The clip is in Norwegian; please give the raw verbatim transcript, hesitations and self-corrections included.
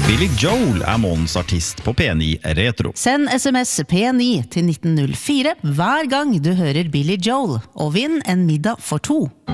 Billy Joel er månedens artist på P ni Retro. Send sms P ni til nitten null fire hver gang du hører Billy Joel, og vinn en middag for to.